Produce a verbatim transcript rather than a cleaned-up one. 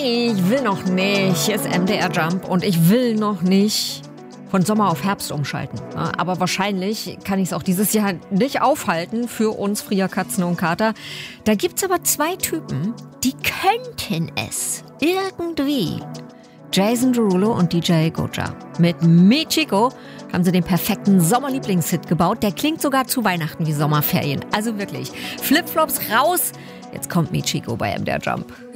Ich will noch nicht. Hier ist M D R Jump und ich will noch nicht von Sommer auf Herbst umschalten. Aber wahrscheinlich kann ich es auch dieses Jahr nicht aufhalten für uns Frierkatzen und Kater. Da gibt's aber zwei Typen, die könnten es irgendwie. Jason Derulo und D J Goja. Mit Michiko haben sie den perfekten Sommerlieblingshit gebaut. Der klingt sogar zu Weihnachten wie Sommerferien. Also wirklich, Flipflops raus. Jetzt kommt Michiko bei M D R Jump.